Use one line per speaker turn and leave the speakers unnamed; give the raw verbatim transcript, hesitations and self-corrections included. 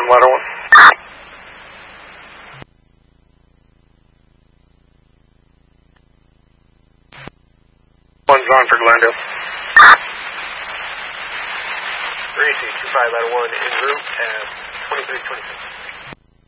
one, ladder one. One's on for Glendale.
Racing two five ladder one en route at twenty-three twenty-six.